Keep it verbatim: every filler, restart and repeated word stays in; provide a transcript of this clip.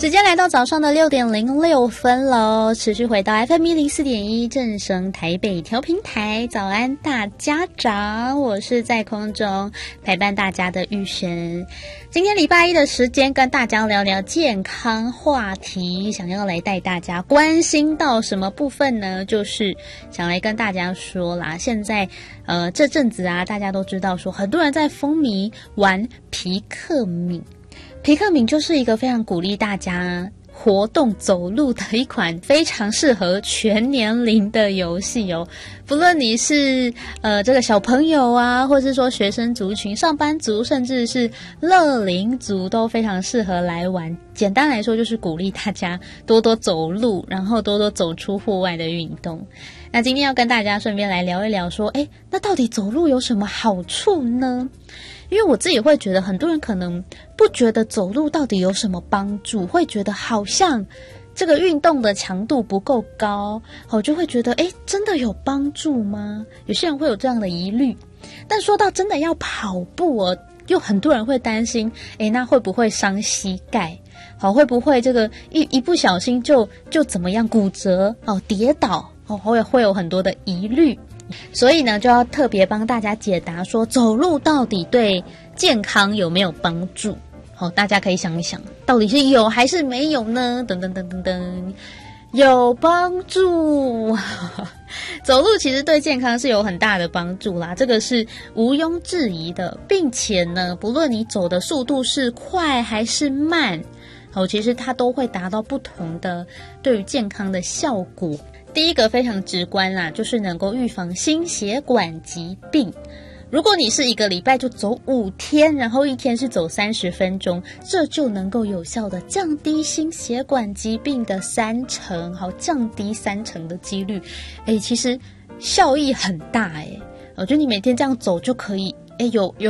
时间来到早上的六点零六分喽，持续回到 F M 一零四点一正声台北调频台，早安大家长，我是在空中陪伴大家的玉璇。今天礼拜一的时间，跟大家聊聊健康话题，想要来带大家关心到什么部分呢？就是想来跟大家说啦，现在呃这阵子啊，大家都知道说，很多人在风靡玩皮克敏。皮克敏就是一个非常鼓励大家活动走路的一款非常适合全年龄的游戏哦。不论你是呃这个小朋友啊，或是说学生族群、上班族，甚至是乐龄族，都非常适合来玩。简单来说，就是鼓励大家多多走路，然后多多走出户外的运动。那今天要跟大家顺便来聊一聊说，诶，那到底走路有什么好处呢？因为我自己会觉得很多人可能不觉得走路到底有什么帮助，会觉得好像这个运动的强度不够高，我就会觉得诶，真的有帮助吗？有些人会有这样的疑虑。但说到真的要跑步哦，又很多人会担心，诶，那会不会伤膝盖？好，会不会这个一一不小心就就怎么样骨折哦，跌倒哦，会会有很多的疑虑。所以呢，就要特别帮大家解答说，走路到底对健康有没有帮助？好，大家可以想一想，到底是有还是没有呢？等等等等等，有帮助。走路其实对健康是有很大的帮助啦，这个是毋庸置疑的，并且呢，不论你走的速度是快还是慢，好，其实它都会达到不同的对于健康的效果。第一个非常直观啦，就是能够预防心血管疾病。如果你是一个礼拜就走五天，然后一天是走三十分钟，这就能够有效的降低心血管疾病的三成，好，降低三成的几率。诶，其实效益很大诶，我觉得你每天这样走就可以，诶，有有